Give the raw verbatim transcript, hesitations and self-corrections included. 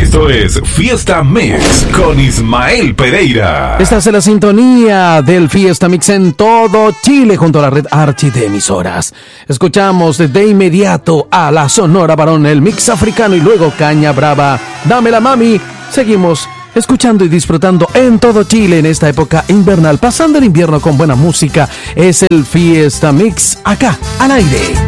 Esto es Fiesta Mix con Ismael Pereira. Esta es la sintonía del Fiesta Mix en todo Chile junto a la red Archi de emisoras. Escuchamos de inmediato a la Sonora Varón, el mix africano y luego Caña Brava, Dámela Mami. Seguimos escuchando y disfrutando en todo Chile en esta época invernal, pasando el invierno con buena música. Es el Fiesta Mix acá al aire.